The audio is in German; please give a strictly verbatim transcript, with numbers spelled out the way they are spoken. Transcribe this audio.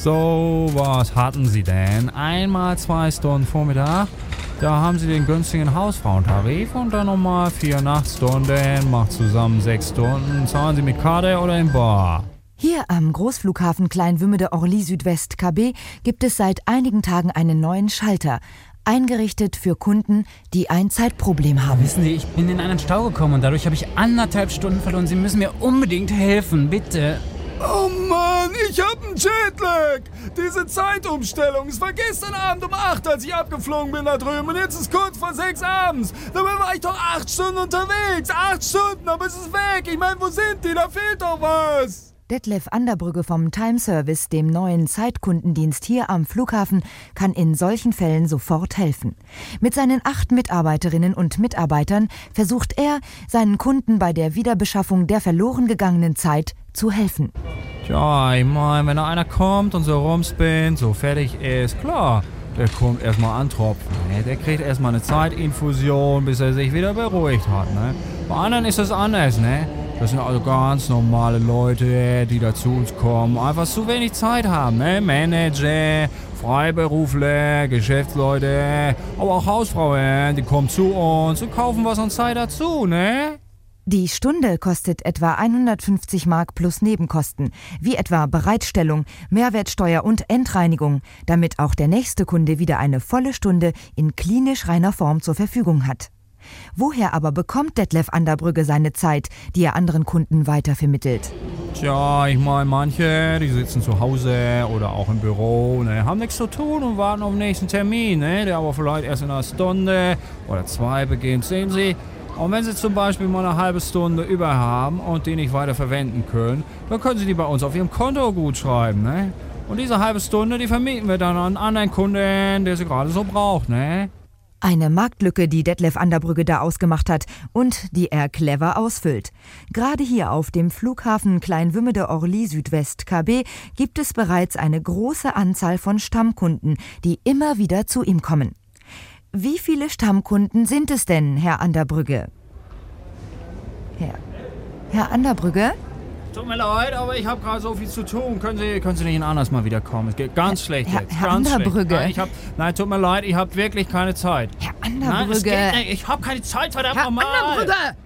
So, was hatten Sie denn? Einmal zwei Stunden Vormittag. Da haben Sie den günstigen Hausfrauentarif und dann nochmal vier Nachtstunden, macht zusammen sechs Stunden. Zahlen Sie mit Karte oder in Bar? Hier am Großflughafen Kleinwümmede-Orly Südwest K B gibt es seit einigen Tagen einen neuen Schalter. Eingerichtet für Kunden, die ein Zeitproblem haben. Wissen Sie, ich bin in einen Stau gekommen und dadurch habe ich anderthalb Stunden verloren. Sie müssen mir unbedingt helfen, bitte. Oh Mann, ich hab einen Jetlag! Diese Zeitumstellung, es war gestern Abend um acht, als ich abgeflogen bin da drüben und jetzt ist kurz vor sechs abends. Dabei war ich doch acht Stunden unterwegs. Acht Stunden, aber es ist weg. Ich meine, wo sind die? Da fehlt doch was. Detlef Anderbrügge vom Time Service, dem neuen Zeitkundendienst hier am Flughafen, kann in solchen Fällen sofort helfen. Mit seinen acht Mitarbeiterinnen und Mitarbeitern versucht er, seinen Kunden bei der Wiederbeschaffung der verloren gegangenen Zeit zu helfen. Tja, ich meine, wenn da einer kommt und so rumspinnt, so fertig ist, klar, der kommt erstmal antropfen. Ne? Der kriegt erstmal eine Zeitinfusion, bis er sich wieder beruhigt hat. Ne? Bei anderen ist das anders, ne? Das sind also ganz normale Leute, die da zu uns kommen, einfach zu wenig Zeit haben, ne? Manager, Freiberufler, Geschäftsleute, aber auch Hausfrauen, die kommen zu uns und kaufen was an Zeit dazu, ne? Die Stunde kostet etwa hundertfünfzig Mark plus Nebenkosten, wie etwa Bereitstellung, Mehrwertsteuer und Endreinigung, damit auch der nächste Kunde wieder eine volle Stunde in klinisch reiner Form zur Verfügung hat. Woher aber bekommt Detlef Anderbrügge seine Zeit, die er anderen Kunden weitervermittelt? Tja, ich meine, manche, die sitzen zu Hause oder auch im Büro, ne, haben nichts zu tun und warten auf den nächsten Termin, ne, der aber vielleicht erst in einer Stunde oder zwei beginnt. Sehen Sie, und wenn Sie zum Beispiel mal eine halbe Stunde über haben und die nicht weiter verwenden können, dann können Sie die bei uns auf Ihrem Konto gut schreiben, ne? Und diese halbe Stunde, die vermieten wir dann an einen anderen Kunden, der sie gerade so braucht, ne? Eine Marktlücke, die Detlef Anderbrügge da ausgemacht hat und die er clever ausfüllt. Gerade hier auf dem Flughafen Kleinwümmede-Orly Südwest K B gibt es bereits eine große Anzahl von Stammkunden, die immer wieder zu ihm kommen. Wie viele Stammkunden sind es denn, Herr Anderbrügge? Herr, Herr Anderbrügge? Tut mir leid, aber ich habe gerade so viel zu tun. Können Sie, können Sie nicht ein anderes Mal wiederkommen? Es geht ganz schlecht Herr, jetzt. Herr Ganz Anderbrügge. schlecht. Nein, ich hab, nein, tut mir leid, ich habe wirklich keine Zeit. Herr Nein, es Anderbrügge. geht nicht. Ich habe keine Zeit, verdammt Herr nochmal. Anderbrügge!